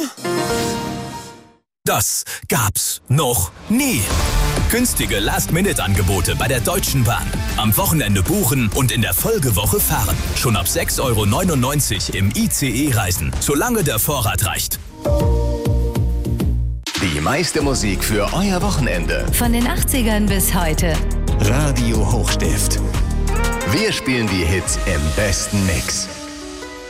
Das gab's noch nie. Günstige Last-Minute-Angebote bei der Deutschen Bahn. Am Wochenende buchen und in der Folgewoche fahren. Schon ab 6,99 € im ICE reisen, solange der Vorrat reicht. Die meiste Musik für euer Wochenende. Von den 80ern bis heute. Radio Hochstift. Wir spielen die Hits im besten Mix.